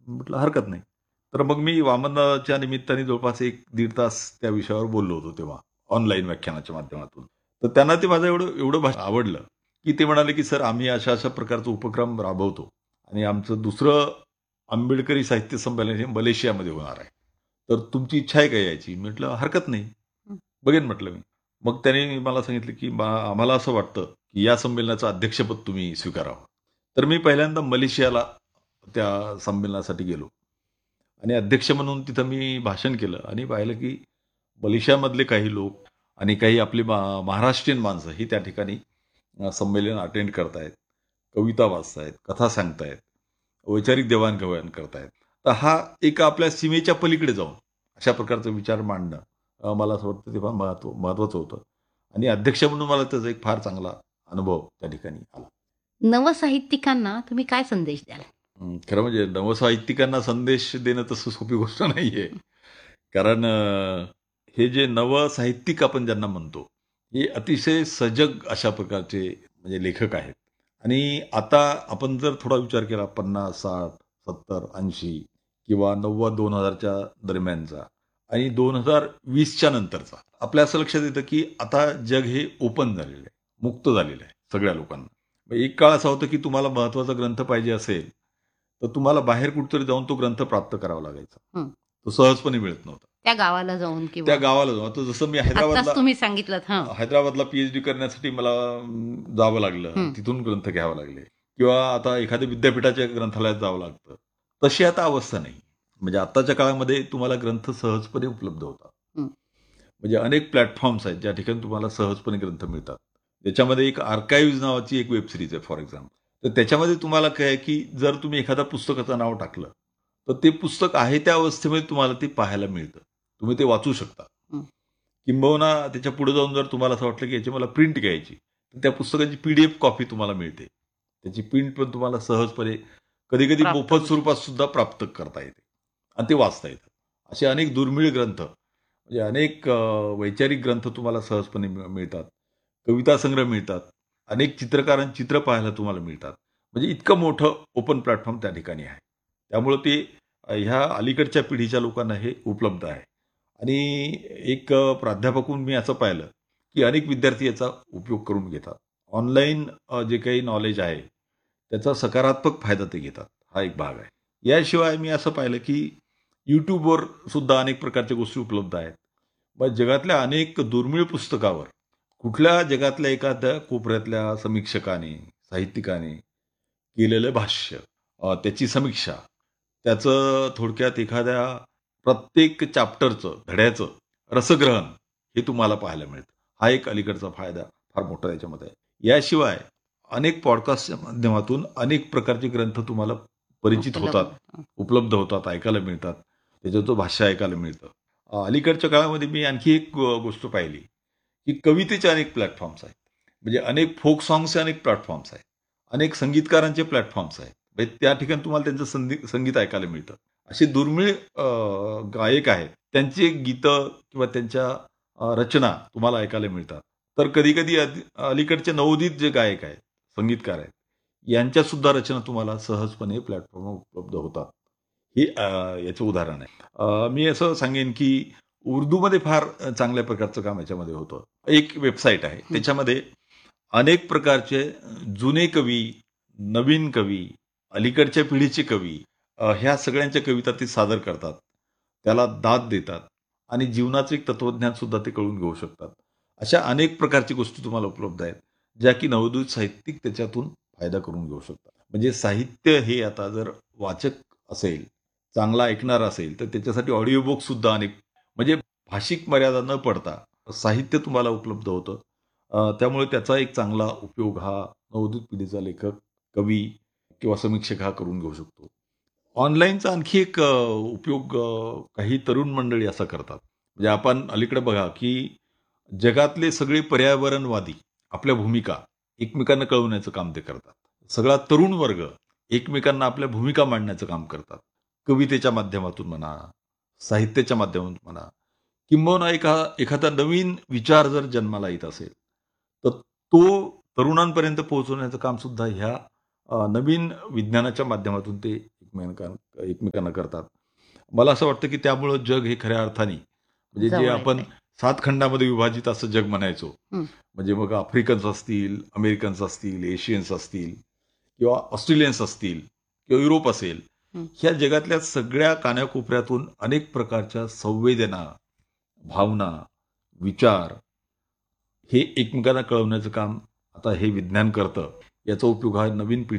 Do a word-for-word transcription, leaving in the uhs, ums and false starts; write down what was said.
म्हटलं हरकत नाही. तर मग मी वामनाच्या निमित्ताने जवळपास एक दीड तास त्या विषयावर बोललो होतो तेव्हा, ऑनलाईन व्याख्यानाच्या माध्यमातून. तर त्यांना ते माझं एवढं एवढं भाषण आवडलं, की ते म्हणाले, की "सर आम्ही अशा-अशा प्रकारचा उपक्रम राबवतो आणि आमचं दुसरं आंबेडकरी साहित्य संमेलन हे मलेशियामध्ये होणार आहे. तर तुमची इच्छा आहे का यायची?" म्हटलं, "हरकत नाही. बघेन" म्हटलं मी. मग त्याने मला सांगितलं, की "बा आम्हाला असं वाटतं, की या संमेलनाचं अध्यक्षपद तुम्ही स्वीकारावं." तर मी पहिल्यांदा मलेशियाला त्या संमेलनासाठी गेलो आणि अध्यक्ष म्हणून तिथं मी भाषण केलं आणि पाहिलं, की मलेशियामधले काही लोक आणि काही आपली महा महाराष्ट्रीयन माणसं ही त्या ठिकाणी अ, संमेलन अटेंड करतायत, कविता वाचतायत, कथा सांगतायत, वैचारिक देवाणघेवाण करतायत. तर हा एक आपल्या सीमेच्या पलीकडे जाऊन अशा प्रकारचा विचार मांडणं अ, मला असं वाटतं ते फार महत्व महत्वाचं होतं आणि अध्यक्ष म्हणून मला त्याचा एक फार चांगला अनुभव त्या ठिकाणी आला. नवसाहित्यिकांना तुम्ही काय संदेश द्याल? हं, खरं म्हणजे नवसाहित्यिकांना संदेश देणं तसं सोपी गोष्ट नाहीये. कारण अ, हे जे नवसाहित्यिक आपण ज्यांना म्हणतो, हे अतिशय सजग अशा प्रकारचे म्हणजे लेखक आहेत. आणि आता आपण जर थोडा विचार केला पन्नास, साठ, सत्तर, ऐंशी किंवा नव्वद दोन हजार च्या दरम्यानचा आणि दोन हजार वीस च्या नंतरचा. आपल्या असं लक्षात येतं, की आता जग हे ओपन झालेलं आहे, मुक्त झालेलं आहे सगळ्या लोकांना. मग एक काळ असा होता, की तुम्हाला महत्त्वाचा ग्रंथ पाहिजे असेल, तर तुम्हाला बाहेर कुठेतरी जाऊन तो ग्रंथ प्राप्त करावा लागायचा. हं. तो सहजपणे मिळत नव्हता. त्या गावाला जाऊन त्या किंवा गावाला जाऊन आता जसं मी आत्ताच हैदराबादला तुम्ही सांगितलंत. हां. हैदराबादला पी-एच-डी करण्यासाठी मला अं, जावं लागलं आणि हं. तिथून ग्रंथ घ्यावे लागले किंवा आता एखाद्या विद्यापीठाच्या ग्रंथालयात जावं लागतं. तशी आता अवस्था नाही. म्हणजे आत्ताच्या काळामध्ये तुम्हाला ग्रंथ सहजपणे उपलब्ध होतात. हं. म्हणजे अनेक प्लॅटफॉर्म्स आहेत, ज्या ठिकाणी तुम्हाला सहजपणे ग्रंथ मिळतात. त्याच्यामध्ये एक आर्काइव्ह्ज नावाची एक वेब सीरीज आहे फॉर एक्झाम्पल. तर त्याच्यामध्ये तुम्हाला काय आहे, की जर तुम्ही एखाद्या पुस्तकाचं नाव टाकलं, तर ते पुस्तक आहे त्या अवस्थेमध्ये तुम्हाला ते पाहायला मिळतं. तुम्ही ते वाचू शकता. हं. किंबहुना त्याच्या पुढे जाऊन जर तुम्हाला असं वाटलं, की याची मला प्रिंट घ्यायची, तर त्या पुस्तकाची पी-डी-एफ कॉपी तुम्हाला मिळते. त्याची प्रिंट पण तुम्हाला सहजपणे कधी-कधी प्राप्त मोफत होऊ स्वरूपात शकते. सुद्धा प्राप्त करता येते आणि ते वाचता येतं. असे अनेक दुर्मिळ ग्रंथ म्हणजे अनेक अ, वैचारिक ग्रंथ तुम्हाला सहजपणे मिळ मिळतात. कविता संग्रह मिळतात. अनेक चित्रकारांची चित्र पाहायला तुम्हाला मिळतात. म्हणजे इतकं मोठं ओपन प्लॅटफॉर्म त्या ठिकाणी आहे. त्यामुळं ते अ, ह्या अलीकडच्या पिढीच्या लोकांना हे उपलब्ध आहे. आणि एक अ, प्राध्यापक म्हणून मी असं पाहिलं, की अनेक विद्यार्थी याचा उपयोग करून घेतात. ऑनलाईन अ, जे काही नॉलेज आहे, त्याचा सकारात्मक फायदा ते घेतात. हा एक भाग आहे. याशिवाय मी असं पाहिलं, की YouTubeवर सुद्धा अनेक प्रकारच्या गोष्टी उपलब्ध आहेत. मग जगातल्या अनेक दुर्मिळ पुस्तकावर कुठल्या जगातल्या एखाद्या कोपऱ्यातल्या समीक्षकाने, साहित्यिकाने केलेलं भाष्य, अ, त्याची समीक्षा, त्याचं थोडक्यात एखाद्या प्रत्येक चॅप्टरचं, धड्याचं रसग्रहण हे तुम्हाला पाहायला मिळतं. हा एक अलीकडचा फायदा फार मोठा याच्यामध्ये आहे. याशिवाय अनेक पॉडकास्टच्या माध्यमातून अनेक प्रकारचे ग्रंथ तुम्हाला परिचित होतात, उपलब्ध. हं. उपलब्ध होतात, ऐकायला मिळतात. त्याचं भाष्य ऐकायला मिळतं. अ, अलीकडच्या काळामध्ये मी आणखी एक गो गोष्ट पाहिली, की कवितेचे अनेक प्लॅटफॉर्म्स आहेत. म्हणजे अनेक फोक सॉंग्सचे अनेक प्लॅटफॉर्म्स आहेत. अनेक संगीतकारांचे प्लॅटफॉर्म्स आहेत. म्हणजे त्या ठिकाणी तुम्हाला त्यांचं संधी संगीत ऐकायला मिळतं. असे दुर्मिळ अ, गायक आहेत. त्यांची गीतं किंवा त्यांच्या अ, रचना तुम्हाला ऐकायला मिळतात. तर कधी-कधी अद अलीकडचे नवोदित जे गायक आहेत, संगीतकार आहेत, यांच्या सुद्धा रचना तुम्हाला सहजपणे प्लॅटफॉर्मवर उपलब्ध होतात. हे अ, याचं उदाहरण आहे. अ, मी असं सांगेन, की उर्दूमध्ये फार चांगल्या प्रकारचं काम याच्यामध्ये होतं. एक वेबसाईट आहे. हं. त्याच्यामध्ये अनेक प्रकारचे जुने कवी, नवीन कवी, अलीकडच्या पिढीचे कवी अ, ह्या सगळ्यांच्या कविता ते सादर करतात. त्याला दाद देतात आणि जीवनाचं एक तत्वज्ञान सुद्धा ते कळून घेऊ शकतात. अशा अनेक प्रकारची गोष्टी तुम्हाला उपलब्ध आहेत, ज्या की नवोदित साहित्यिक त्याच्यातून फायदा करून घेऊ शकतात. म्हणजे साहित्य हे आता जर वाचक असेल, चांगला ऐकणारा असेल, तर त्याच्यासाठी ऑडिओ बुक सुद्धा अनेक म्हणजे भाषिक मर्यादा न पडता साहित्य तुम्हाला उपलब्ध होतं. अ, त्यामुळे त्याचा एक चांगला उपयोग हा नवोदित पिढीचा लेखक, कवी किंवा समीक्षक हा करून घेऊ शकतो. ऑनलाईनचा आणखी एक अ, उपयोग अ, काही तरुण मंडळी असा करतात. म्हणजे आपण अलीकडे बघा, की जगातले सगळे पर्यावरणवादी आपल्या भूमिका एकमेकांना कळवण्याचं काम ते करतात. सगळा तरुण वर्ग एकमेकांना आपल्या भूमिका मांडण्याचं काम करतात. कवितेच्या माध्यमातून म्हणा, साहित्याच्या माध्यमातून म्हणा किंबहुना एखा एखादा नवीन विचार जर जन्माला येत असेल, तर तो तरुणांपर्यंत पोहोचवण्याचं काम सुद्धा ह्या अ, नवीन विज्ञानाच्या माध्यमातून ते एकमेकांना एकमेकांना करतात. मला असं वाटतं की त्यामुळं जग हे खऱ्या अर्थाने म्हणजे जे जवळ आपण येतंय. सात खंडामध्ये विभाजित असं जग म्हणायचो. हं. म्हणजे मग आफ्रिकन्स असतील, अमेरिकन्स असतील, एशियन्स असतील किंवा ऑस्ट्रेलियन्स असतील किंवा युरोप असेल. हं. ह्या जगातल्या सगळ्या कानाकोपऱ्यातून अनेक प्रकारच्या संवेदना, भावना, विचार हे एकमेकांना कळवण्याचं काम आता हे विज्ञान करतं. याचा उपयोग हा नवीन पिढी